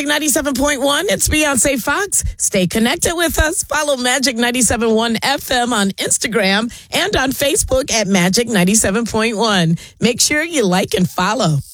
97.1. It's Beyonce Fox. Stay connected with us. Follow Magic 97.1 FM on Instagram and on Facebook at Magic 97.1. Make sure you like and follow.